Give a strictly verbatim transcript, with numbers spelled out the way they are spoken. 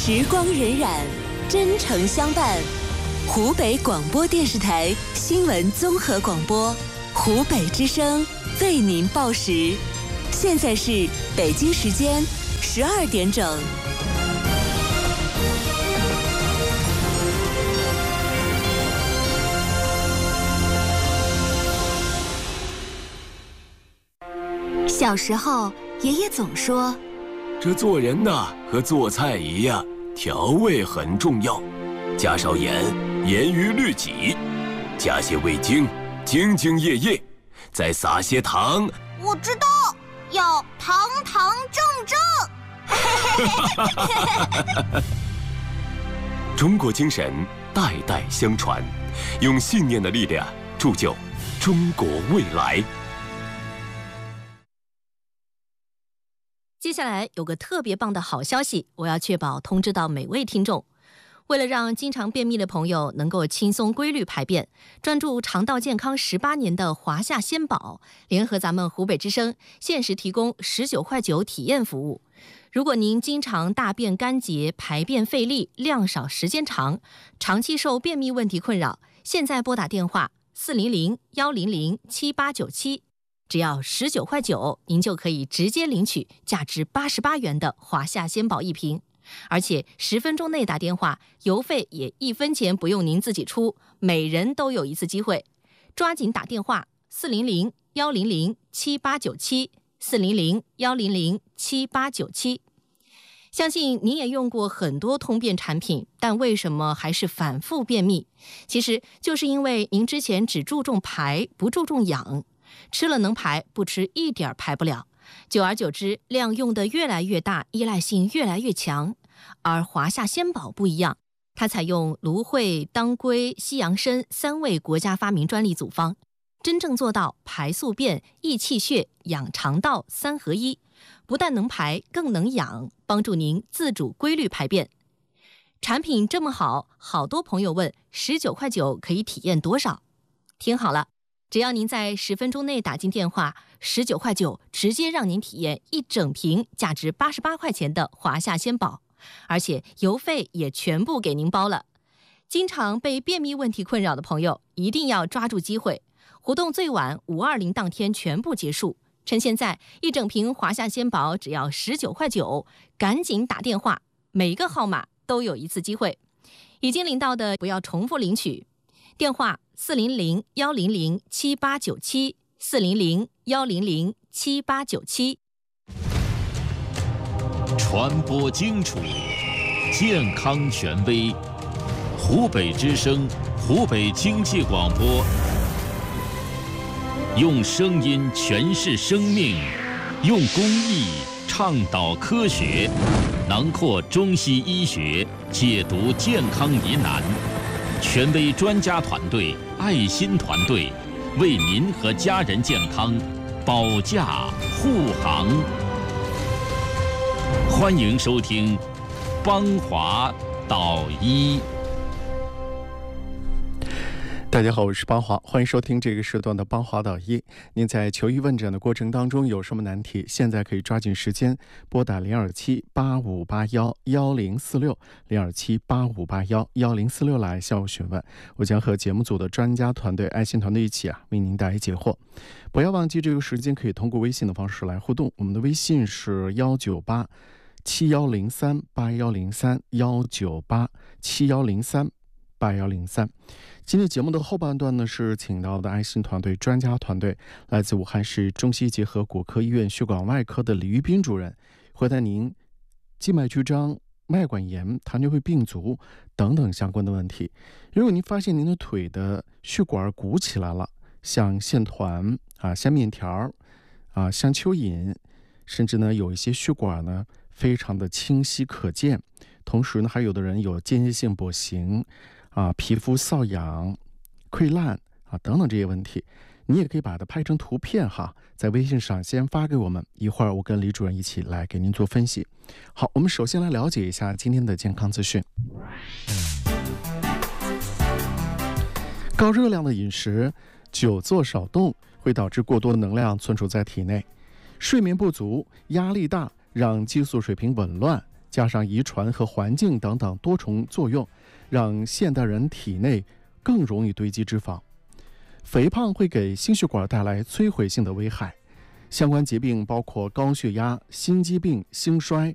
时光荏苒，真诚相伴。湖北广播电视台新闻综合广播，湖北之声为您报时。现在是北京时间十二点整。小时候，爷爷总说， 这做人呐，和做菜一样，调味很重要，加少盐，严于律己；加些味精，兢兢业业；再撒些糖。 我知道，要堂堂正正。 中国精神代代相传，用信念的力量铸就中国未来。 接下来有个特别棒的好消息，我要确保通知到每位听众。为了让经常便秘的朋友能够轻松规律排便，专注肠道健康十八年的华夏鲜宝联合咱们湖北之声限时提供十九块九体验服务。如果您经常大便干结、排便费力、量少时间长，长期受便秘问题困扰，现在拨打电话四零零幺零零七八九七。只要十九块九，您就可以直接领取价值八十八元的华夏鲜宝一瓶，而且十分钟内打电话，邮费也一分钱不用您自己出，每人都有一次机会，抓紧打电话四零零幺零零七八九七，四零零幺零零七八九七。相信您也用过很多通便产品，但为什么还是反复便秘？其实就是因为您之前只注重排，不注重养。吃了能排，不吃一点排不了，久而久之，量用的越来越大，依赖性越来越强。而华夏鲜宝不一样，它采用芦荟、当归、西洋参三味国家发明专利组方，真正做到排宿便、益气血、养肠道三合一，不但能排，更能养，帮助您自主规律排便。产品这么好，好多朋友问十九块九可以体验多少？听好了，只要您在十分钟内打进电话，十九块九直接让您体验一整瓶价值八十八块钱的华夏鲜宝，而且邮费也全部给您包了。经常被便秘问题困扰的朋友，一定要抓住机会，活动最晚五二零当天全部结束。趁现在，一整瓶华夏鲜宝只要十九块九，赶紧打电话，每个号码都有一次机会。已经领到的不要重复领取，电话四零零幺零零七八九七，四零零幺零零七八九七。 传播精楚，健康权威，湖北之声，湖北经济广播，用声音诠释生命，用公益倡导科学，囊括中西医学，解读健康疑难。权威专家团队，爱心团队，为您和家人健康保驾护航。欢迎收听邦华导医。 大家好，我是邦华，欢迎收听这个时段的邦华导医。您在求医问诊的过程当中有什么难题，现在可以抓紧时间拨打零二七八五八幺幺零四六零二七八五八幺幺零四六来向我询问，我将和节目组的专家团队、爱心团队一起啊为您答疑解惑。不要忘记这个时间可以通过微信的方式来互动，我们的微信是幺九八七幺零三八幺零三幺九八七幺零三八幺零三。今天节目的后半段呢，是请到的爱心团队专家团队，来自武汉市中西结合骨科医院血管外科的李玉斌主任，回答您静脉曲张、脉管炎、糖尿病病足等等相关的问题。如果您发现您的腿的血管鼓起来了，像线团啊、像面条啊、像蚯蚓，甚至呢有一些血管呢非常的清晰可见，同时呢还有的人有间歇性跛行啊、皮肤瘙痒、溃烂啊等等这些问题，你也可以把它拍成图片哈，在微信上先发给我们，一会儿我跟李主任一起来给您做分析。好，我们首先来了解一下今天的健康资讯。高热量的饮食、久坐少动会导致过多的能量存储在体内，睡眠不足、压力大让激素水平紊乱， 加上遗传和环境等等多重作用，让现代人体内更容易堆积脂肪。肥胖会给心血管带来摧毁性的危害，相关疾病包括高血压、心肌病、心衰、